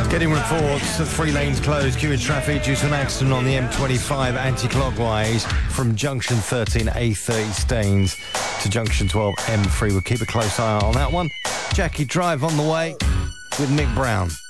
Getting reports that 3 lanes closed, queue in traffic due to an accident on the M25 anti-clockwise from junction 13 A30 Staines to junction 12 M3. We'll keep a close eye on that one. Jackie Drive on the way with Nick Brown.